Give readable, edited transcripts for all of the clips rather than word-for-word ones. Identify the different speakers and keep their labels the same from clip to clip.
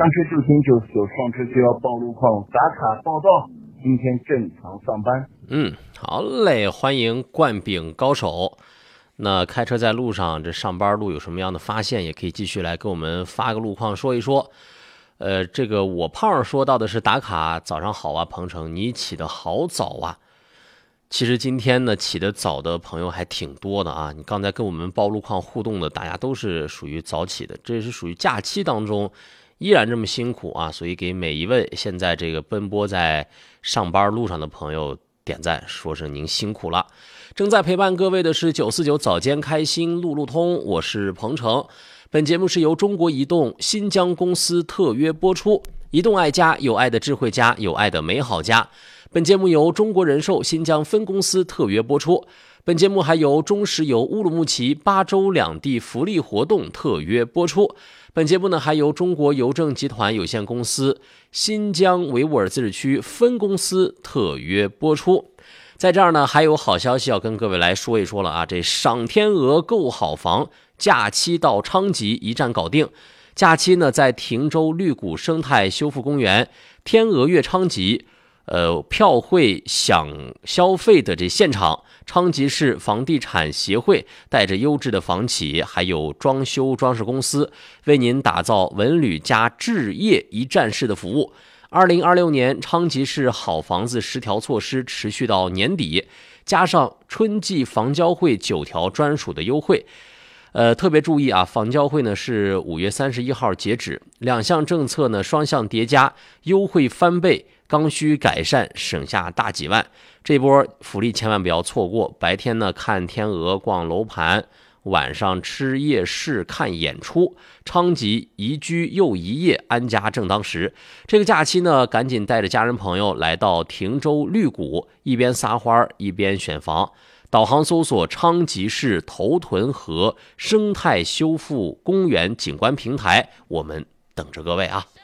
Speaker 1: 车999上车就要报路况，打卡报到，今天正常上班。
Speaker 2: 好嘞，欢迎灌饼高手。那开车在路上，这上班路有什么样的发现，也可以继续来给我们发个路况说一说。这个我胖说到的是打卡，早上好啊，鹏程，你起得好早啊。其实今天呢，起得早的朋友还挺多的啊。你刚才跟我们报路况互动的，大家都是属于早起的，这是属于假期当中依然这么辛苦啊。所以给每一位现在这个奔波在上班路上的朋友点赞，说是您辛苦了。正在陪伴各位的是949早间开心路路通，我是鹏程。本节目是由中国移动新疆公司特约播出，移动爱家，有爱的智慧家，有爱的美好家。本节目由中国人寿新疆分公司特约播出。本节目还由中石油乌鲁木齐8州两地福利活动特约播出。本节目呢还由中国邮政集团有限公司新疆维吾尔自治区分公司特约播出。在这儿呢还有好消息要跟各位来说一说了啊，这赏天鹅购好房，假期到昌吉一站搞定。假期呢在亭州绿谷生态修复公园天鹅悦昌吉票会享消费的这现场，昌吉市房地产协会带着优质的房企还有装修装饰公司，为您打造文旅加置业一站式的服务。2026年昌吉市好房子10条措施持续到年底，加上春季房交会9条专属的优惠。特别注意啊，房交会呢是5月31号截止，两项政策呢双向叠加，优惠翻倍，刚需改善，省下大几万。这波福利千万不要错过。白天呢看天鹅逛楼盘，晚上吃夜市看演出，昌吉宜居又一夜，安家正当时。这个假期呢赶紧带着家人朋友来到亭州绿谷，一边撒花一边选房。导航搜索昌吉市头屯河生态修复公园景观平台，我们等着各位啊。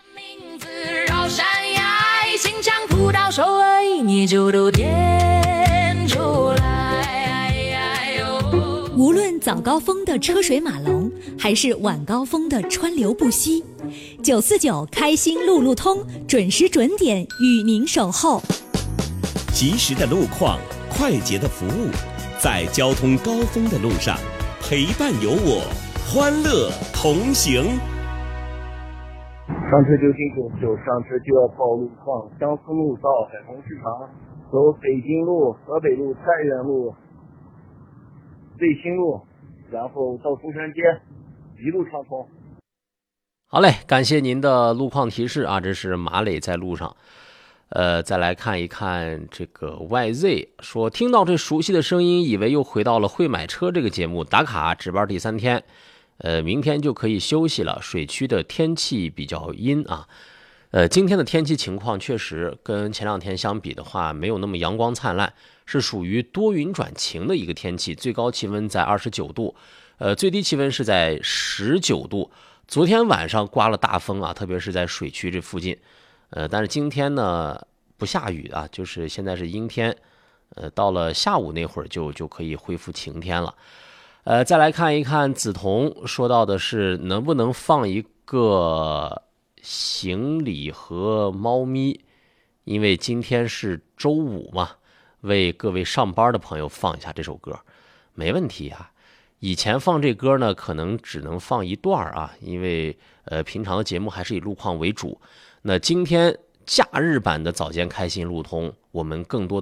Speaker 3: 心肠辅导手你就都点出来。无论早高峰的车水马龙，还是晚高峰的川流不息，949开心路路通，准时准点与您守候。
Speaker 4: 及时的路况，快捷的服务，在交通高峰的路上，陪伴有我，欢乐同行。
Speaker 1: 上车999上车就要报路况，江苏路到海虹市场，走北京路、河北路、太原路、卫星路，然后到中山街，一路畅通。
Speaker 2: 好嘞，感谢您的路况提示啊，这是马磊在路上。再来看一看这个 YZ 说，听到这熟悉的声音，以为又回到了会买车这个节目。打卡值班第3天，明天就可以休息了。水区的天气比较阴啊，今天的天气情况确实跟前2天相比的话，没有那么阳光灿烂，是属于多云转晴的一个天气。最高气温在29度，最低气温是在19度。昨天晚上刮了大风啊，特别是在水区这附近。但是今天呢不下雨啊，就是现在是阴天，到了下午那会儿就可以恢复晴天了。再来看一看梓潼说到的是能不能放一个行李和猫咪，因为今天是周五嘛，为各位上班的朋友放一下这首歌，没问题啊。以前放这歌呢可能只能放一段啊，因为平常的节目还是以路况为主。那今天假日版的早间开心路通，我们更多